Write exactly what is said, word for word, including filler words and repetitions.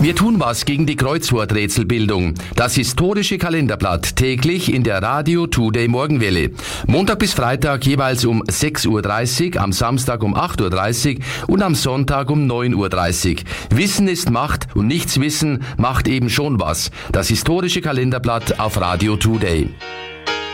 Wir tun was gegen die Kreuzworträtselbildung. Das historische Kalenderblatt täglich in der Radio Today Morgenwelle. Montag bis Freitag jeweils um sechs Uhr dreißig, am Samstag um acht Uhr dreißig und am Sonntag um neun Uhr dreißig. Wissen ist Macht und nichts wissen macht eben schon was. Das historische Kalenderblatt auf Radio Today.